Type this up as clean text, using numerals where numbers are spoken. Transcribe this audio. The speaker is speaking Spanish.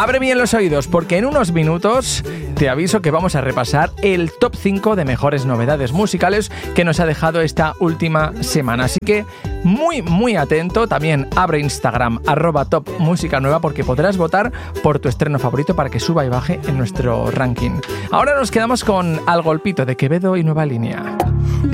Abre bien los oídos porque en unos minutos te aviso que vamos a repasar el top 5 de mejores novedades musicales que nos ha dejado esta última semana. Así que muy atento. También abre Instagram @topmusicanueva porque podrás votar por tu estreno favorito para que suba y baje en nuestro ranking. Ahora nos quedamos con Al Golpito de Quevedo y Nueva Línea.